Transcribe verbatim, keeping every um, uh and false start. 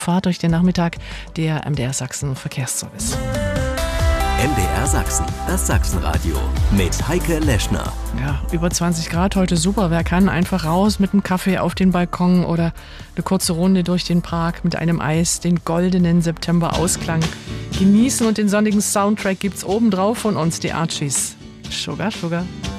Fahrt durch den Nachmittag der M D R Sachsen Verkehrsservice. M D R Sachsen, das Sachsenradio mit Heike Leschner. Ja, über zwanzig Grad heute super. Wer kann, einfach raus mit einem Kaffee auf den Balkon oder eine kurze Runde durch den Park mit einem Eis, den goldenen September-Ausklang genießen und den sonnigen Soundtrack gibt's obendrauf von uns, die Archies. Sugar, Sugar.